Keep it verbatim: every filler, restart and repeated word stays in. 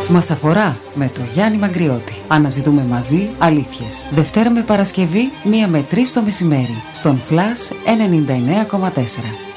Μας αφορά με το Γιάννη Μαγκριώτη. Αναζητούμε μαζί αλήθειες. Δευτέρα με Παρασκευή, μία με τρεις το μεσημέρι. Στον Flash ενενήντα εννέα κόμμα τέσσερα.